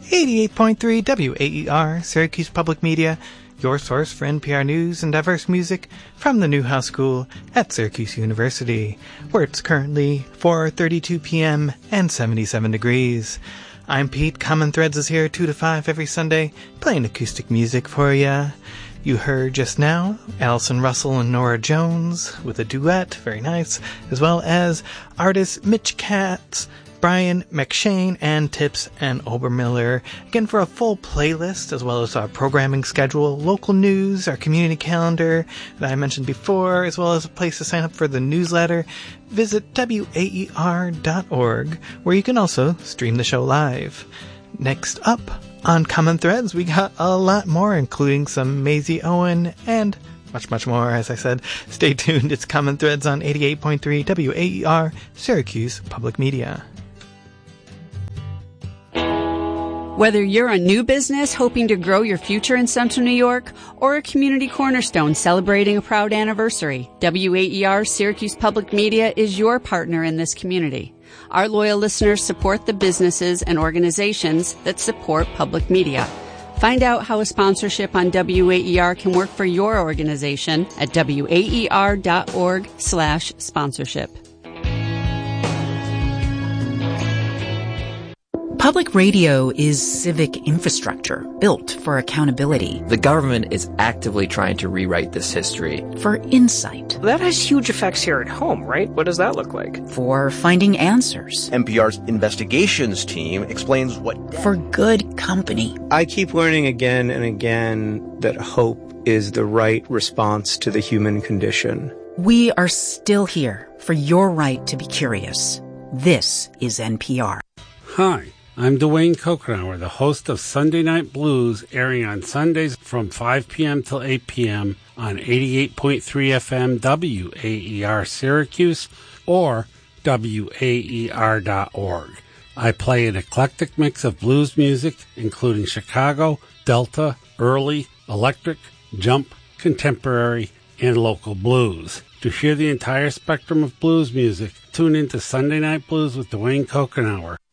88.3 WAER, Syracuse Public Media, your source for NPR news and diverse music from the Newhouse School at Syracuse University, where it's currently 4:32 p.m. and 77 degrees. I'm Pete. Common Threads is here 2 to 5 every Sunday, playing acoustic music for ya. You heard just now Allison Russell and Nora Jones with a duet, very nice, as well as artists Mitch Katz, Brian McShane, and Tips and Obermiller. Again, for a full playlist, as well as our programming schedule, local news, our community calendar that I mentioned before, as well as a place to sign up for the newsletter, visit waer.org, where you can also stream the show live. Next up on Common Threads, we got a lot more, including some Maisie Owen and much, much more. As I said, stay tuned. It's Common Threads on 88.3 WAER, Syracuse Public Media. Whether you're a new business hoping to grow your future in Central New York or a community cornerstone celebrating a proud anniversary, WAER Syracuse Public Media is your partner in this community. Our loyal listeners support the businesses and organizations that support public media. Find out how a sponsorship on WAER can work for your organization at waer.org/sponsorship. Public radio is civic infrastructure built for accountability. The government is actively trying to rewrite this history. For insight. That has huge effects here at home, right? What does that look like? For finding answers. NPR's investigations team explains what... For good company. I keep learning again and again that hope is the right response to the human condition. We are still here for your right to be curious. This is NPR. Hi. I'm Dwayne Kokenauer, the host of Sunday Night Blues, airing on Sundays from 5 p.m. till 8 p.m. on 88.3 FM WAER Syracuse or WAER.org. I play an eclectic mix of blues music, including Chicago, Delta, early, electric, jump, contemporary, and local blues. To hear the entire spectrum of blues music, tune in to Sunday Night Blues with Dwayne Kokenauer